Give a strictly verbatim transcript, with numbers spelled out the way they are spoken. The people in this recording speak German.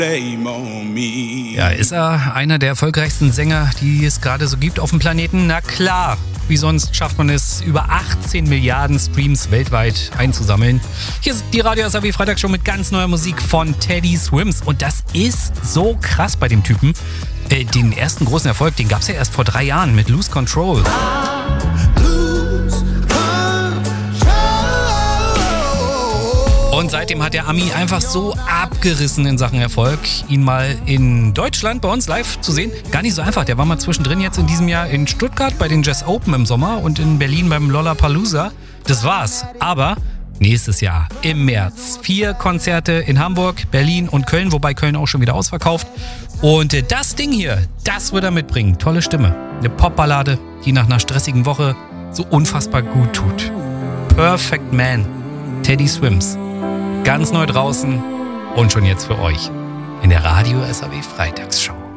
Ja, ist er einer der erfolgreichsten Sänger, die es gerade so gibt auf dem Planeten? Na klar, wie sonst schafft man es, über achtzehn Milliarden Streams weltweit einzusammeln. Hier ist die Radio S A W Freitagsshow mit ganz neuer Musik von Teddy Swims. Und das ist so krass bei dem Typen. Äh, den ersten großen Erfolg, den gab es ja erst vor drei Jahren mit Lose Control. Und seitdem hat der Ami einfach so abgerissen in Sachen Erfolg, ihn mal in Deutschland bei uns live zu sehen. Gar nicht so einfach. Der war mal zwischendrin jetzt in diesem Jahr in Stuttgart bei den Jazz Open im Sommer und in Berlin beim Lollapalooza. Das war's. Aber nächstes Jahr im März vier Konzerte in Hamburg, Berlin und Köln, wobei Köln auch schon wieder ausverkauft. Und das Ding hier, das wird er mitbringen. Tolle Stimme. Eine Popballade, die nach einer stressigen Woche so unfassbar gut tut. Perfect Man. Teddy Swims. Ganz neu draußen und schon jetzt für euch in der Radio S A W Freitagsshow.